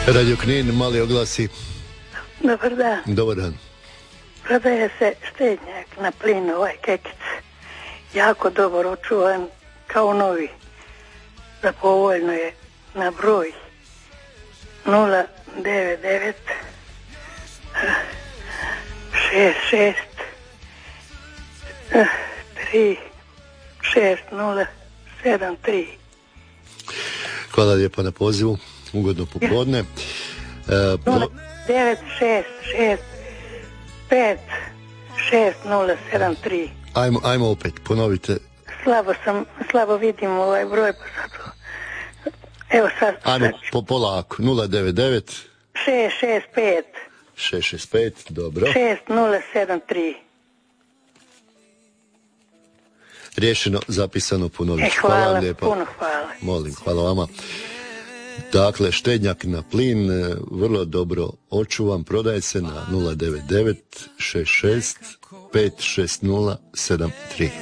Radio Knin, mali oglasi. Dobar dan. Dobar dan. Prodaje se štednjak na plin, kekic. Jako dobro očuvan, kao novi. Za povoljno je na broj 099 66 3 6073. Hvala lijepo na pozivu. Ugodno popodne. 966 56073. Ajmo opet, ponovite. Slabo vidim ovaj broj, pa sad. Evo sad. Ajmo polako. 099 665 665, dobro. 6073. Riješeno, zapisano, ponovit. Hvala vam lijepo. Puno hvala. Molim, hvala vama. Dakle, štednjak na plin, vrlo dobro očuvan, prodaje se na 099 66 56073.